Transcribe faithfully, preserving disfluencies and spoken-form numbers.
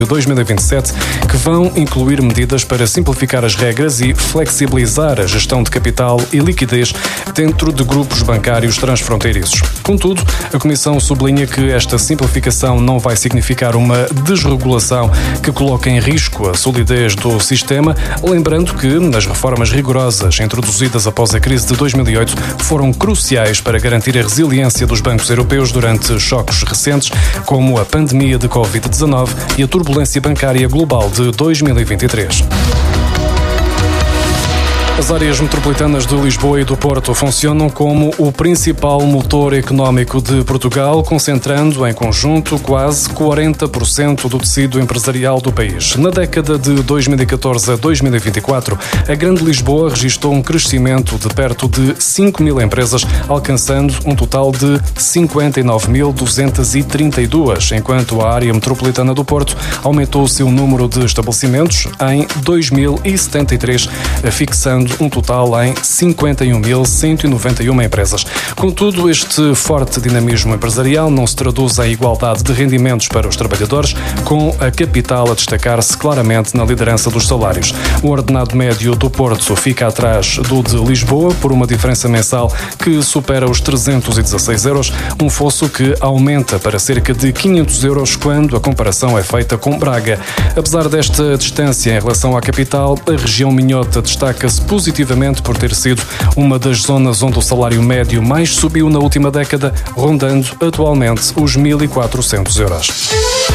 dois mil e vinte e sete, que vão incluir medidas para simplificar as regras e flexibilizar a gestão de capital e liquidez dentro de grupos bancários transfronteiriços. Contudo, a Comissão sublinha que esta simplificação não vai significar uma desregulação que coloque em risco a solidez do sistema, lembrando que as reformas rigorosas introduzidas após a crise de dois mil e oito foram cruciais para garantir a resiliência dos bancos europeus durante choques recentes, como a pandemia de covid dezanove e a turbulência bancária global de dois mil e vinte e três. As áreas metropolitanas de Lisboa e do Porto funcionam como o principal motor económico de Portugal, concentrando em conjunto quase quarenta por cento do tecido empresarial do país. Na década de dois mil e catorze a dois mil e vinte e quatro, a Grande Lisboa registrou um crescimento de perto de cinco mil empresas, alcançando um total de cinquenta e nove mil duzentas e trinta e duas, enquanto a área metropolitana do Porto aumentou o seu número de estabelecimentos em dois mil e setenta e três, fixando um total em cinquenta e um mil cento e noventa e uma empresas. Contudo, este forte dinamismo empresarial não se traduz em igualdade de rendimentos para os trabalhadores, com a capital a destacar-se claramente na liderança dos salários. O ordenado médio do Porto fica atrás do de Lisboa por uma diferença mensal que supera os trezentos e dezasseis euros, um fosso que aumenta para cerca de quinhentos euros quando a comparação é feita com Braga. Apesar desta distância em relação à capital, a região minhota destaca-se positivamente por ter sido uma das zonas onde o salário médio mais subiu na última década, rondando atualmente os mil e quatrocentos euros.